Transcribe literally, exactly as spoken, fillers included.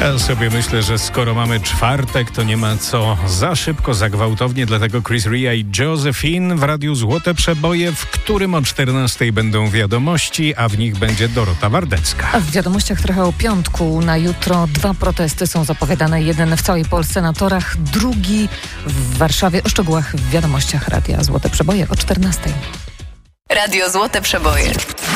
Ja sobie myślę, że skoro mamy czwartek, to nie ma co za szybko, za gwałtownie, dlatego Chris Ria i Josephine w Radiu Złote Przeboje, w którym o czternastej będą wiadomości, a w nich będzie Dorota Wardecka. A w wiadomościach trochę o piątku. Na jutro dwa protesty są zapowiadane. Jeden w całej Polsce na torach, drugi w Warszawie. O szczegółach w wiadomościach Radia Złote Przeboje o czternastej. Radio Złote Przeboje.